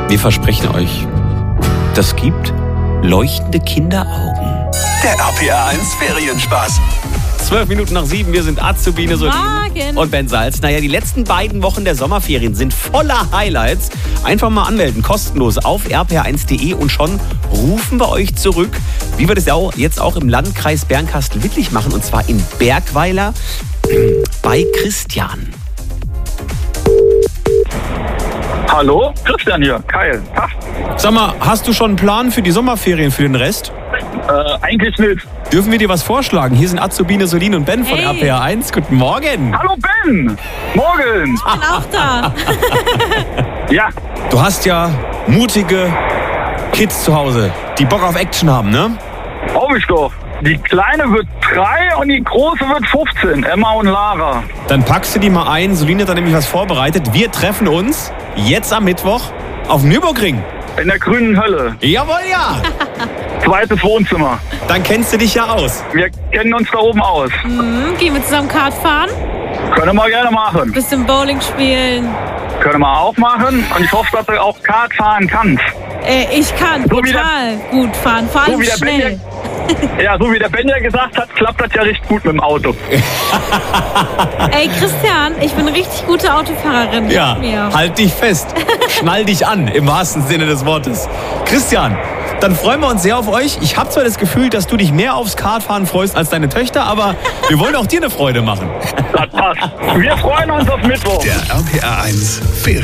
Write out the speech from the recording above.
Wir versprechen euch, das gibt leuchtende Kinderaugen. Der RPR 1 Ferienspaß. 12 Minuten nach 7, wir sind Azubine Solin Morgen. und Ben Salz. Naja, die letzten beiden Wochen der Sommerferien sind voller Highlights. Einfach mal anmelden, kostenlos auf rpr1.de und schon rufen wir euch zurück, wie wir das ja jetzt auch im Landkreis Bernkastel-Wittlich machen, und zwar in Bergweiler bei Christian. Hallo, Christian hier, Kyle. Passt. Sag mal, hast du schon einen Plan für die Sommerferien, für den Rest? Eigentlich nicht. Dürfen wir dir was vorschlagen? Hier sind Azubine Solin und Ben von Hey. RPR1. Guten Morgen. Hallo Ben! Morgen! Ich bin auch da. Ja, Du hast ja mutige Kids zu Hause, die Bock auf Action haben, ne? hab ich doch. Die Kleine wird 3 und die Große wird 15. Emma und Lara. Dann packst du die mal ein. Solin hat da nämlich was vorbereitet. Wir treffen uns jetzt am Mittwoch auf dem Nürburgring. In der grünen Hölle. Jawohl, ja. Zweites Wohnzimmer. Dann kennst du dich ja aus. Wir kennen uns da oben aus. Gehen wir zusammen Kart fahren? Können wir gerne machen. Bisschen Bowling spielen. Können wir auch machen. Und ich hoffe, dass du auch Kart fahren kannst. Ich kann So wie total gut fahren. Vor allem wie der schnell. Ja, so wie der Ben ja gesagt hat, klappt das ja richtig gut mit dem Auto. Ey, Christian, ich bin eine richtig gute Autofahrerin. Ja, Glaub mir. halt dich fest. Schnall dich an, im wahrsten Sinne des Wortes. Christian, dann freuen wir uns sehr auf euch. Ich habe zwar das Gefühl, dass du dich mehr aufs Kartfahren freust als deine Töchter, aber wir wollen auch dir eine Freude machen. Das passt. Wir freuen uns auf Mittwoch. Der RPR 1 Ferien.